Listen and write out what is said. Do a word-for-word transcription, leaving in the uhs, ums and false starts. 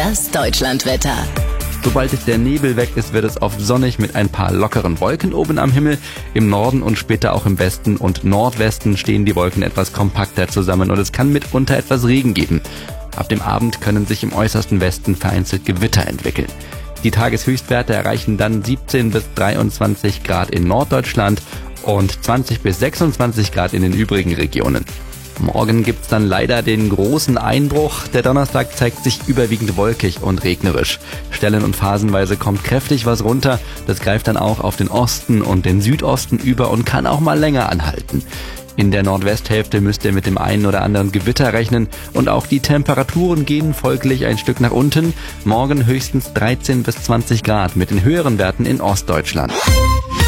Das Deutschlandwetter. Sobald der Nebel weg ist, wird es oft sonnig mit ein paar lockeren Wolken oben am Himmel. Im Norden und später auch im Westen und Nordwesten stehen die Wolken etwas kompakter zusammen und es kann mitunter etwas Regen geben. Ab dem Abend können sich im äußersten Westen vereinzelt Gewitter entwickeln. Die Tageshöchstwerte erreichen dann siebzehn bis dreiundzwanzig Grad in Norddeutschland und zwanzig bis sechsundzwanzig Grad in den übrigen Regionen. Morgen gibt's dann leider den großen Einbruch. Der Donnerstag zeigt sich überwiegend wolkig und regnerisch. Stellen- und phasenweise kommt kräftig was runter. Das greift dann auch auf den Osten und den Südosten über und kann auch mal länger anhalten. In der Nordwesthälfte müsst ihr mit dem einen oder anderen Gewitter rechnen und auch die Temperaturen gehen folglich ein Stück nach unten. Morgen höchstens dreizehn bis zwanzig Grad mit den höheren Werten in Ostdeutschland.